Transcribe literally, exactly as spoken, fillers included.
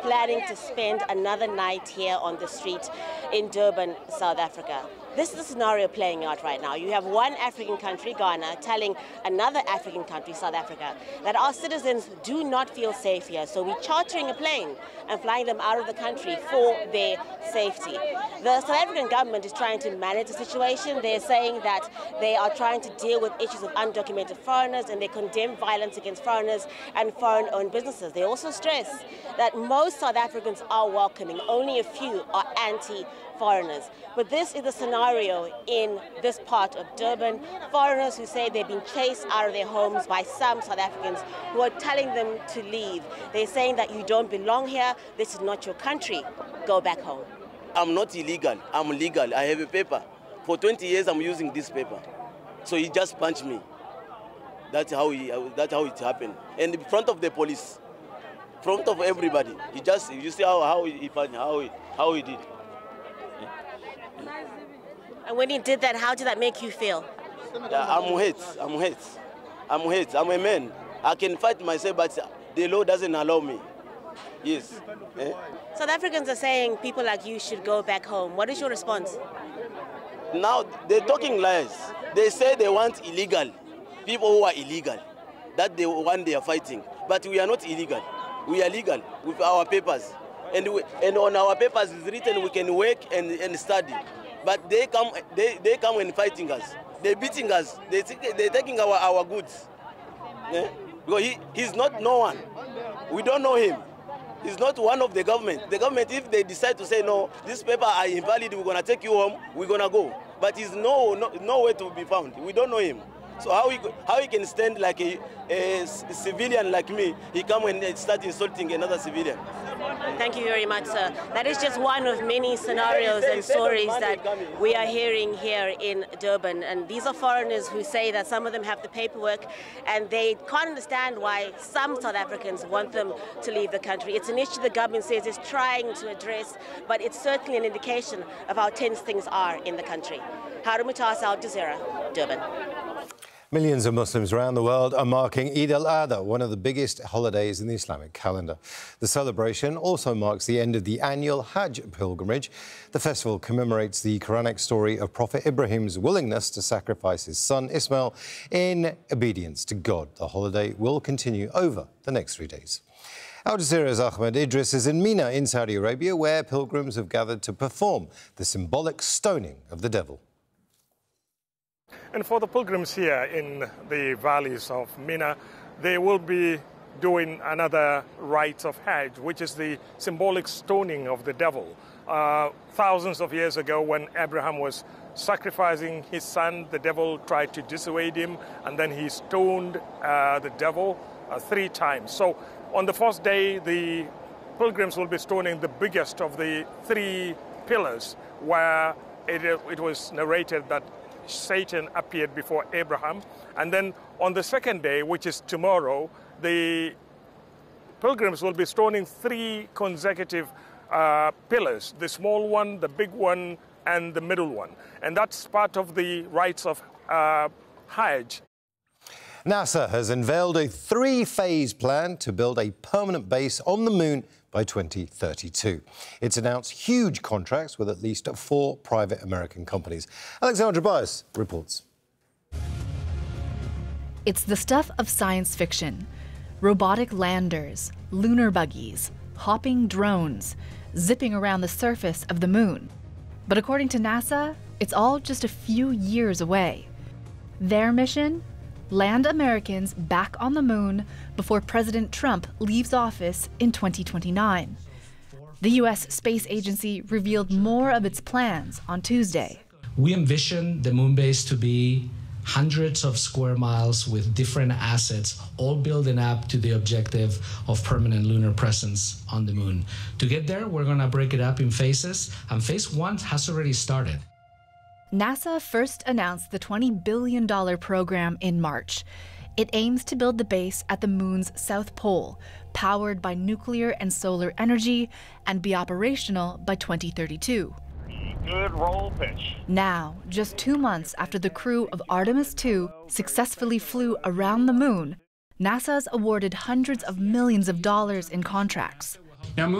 planning to spend another night here on the street in Durban, South Africa. This is the scenario playing out right now. You have one African country, Ghana, telling another African country, South Africa, that our citizens do not feel safe here. So we're chartering a plane and flying them out of the country for their safety. The South African government is trying to manage the situation. They're saying that they are trying to deal with issues of undocumented foreigners, and they condemn violence against foreigners and foreign-owned businesses. They also stress that most South Africans are welcoming. Only a few are anti-foreigners. But this is the scenario in this part of Durban. Foreigners who say they've been chased out of their homes by some South Africans who are telling them to leave. They're saying that you don't belong here, this is not your country, go back home. I'm not illegal, I'm legal, I have a paper. For twenty years I'm using this paper. So he just punched me. That's how, he, that's how it happened. And in front of the police, in front of everybody, he just, you see how, how he punched, how he, how he did. And when he did that, how did that make you feel? Yeah, I'm hate, I'm hate, I'm hate, I'm a man. I can fight myself, but the law doesn't allow me. Yes. Eh? South Africans are saying people like you should go back home. What is your response? Now, they're talking lies. They say they want illegal, people who are illegal. That's the one they are fighting. But we are not illegal. We are legal with our papers. And, we, and on our papers it's written we can work and, and study. But they come, they, they come and fighting us. They're beating us. They, they're taking our, our goods. Yeah? Because he, he's not no one. We don't know him. He's not one of the government. The government, if they decide to say, no, this paper are invalid, we're going to take you home, we're going to go. But he's no, no, nowhere to be found. We don't know him. So how he, how he can stand like a, a civilian like me, he come and start insulting another civilian. Thank you very much, sir. That is just one of many scenarios and stories that we are hearing here in Durban. And these are foreigners who say that some of them have the paperwork and they can't understand why some South Africans want them to leave the country. It's an issue the government says it's trying to address, but it's certainly an indication of how tense things are in the country. Harun Mutasa, Al Jazeera, Durban. Millions of Muslims around the world are marking Eid al-Adha, one of the biggest holidays in the Islamic calendar. The celebration also marks the end of the annual Hajj pilgrimage. The festival commemorates the Quranic story of Prophet Ibrahim's willingness to sacrifice his son Ismail in obedience to God. The holiday will continue over the next three days. Al Jazeera's Ahmed Idris is in Mina in Saudi Arabia, where pilgrims have gathered to perform the symbolic stoning of the devil. And for the pilgrims here in the valleys of Mina, they will be doing another rite of Hajj, which is the symbolic stoning of the devil. Uh, thousands of years ago, when Abraham was sacrificing his son, the devil tried to dissuade him, and then he stoned uh, the devil uh, three times. So on the first day, the pilgrims will be stoning the biggest of the three pillars, where it, it was narrated that Satan appeared before Abraham. And then on the second day, which is tomorrow, the pilgrims will be stoning three consecutive uh, pillars, the small one, the big one, and the middle one. And that's part of the rites of uh, Hajj. NASA has unveiled a three-phase plan to build a permanent base on the moon by twenty thirty-two. It's announced huge contracts with at least four private American companies. Alexandra Bias reports. It's the stuff of science fiction. Robotic landers, lunar buggies, hopping drones, zipping around the surface of the moon. But according to NASA, it's all just a few years away. Their mission? Land Americans back on the moon before President Trump leaves office in twenty twenty-nine. The U S Space Agency revealed more of its plans on Tuesday. We envision the moon base to be hundreds of square miles with different assets, all building up to the objective of permanent lunar presence on the moon. To get there, we're going to break it up in phases, and phase one has already started. NASA first announced the twenty billion dollar program in March. It aims to build the base at the moon's south pole, powered by nuclear and solar energy, and be operational by twenty thirty-two. Good roll pitch. Now, just two months after the crew of Artemis two successfully flew around the moon, NASA's awarded hundreds of millions of dollars in contracts. Now,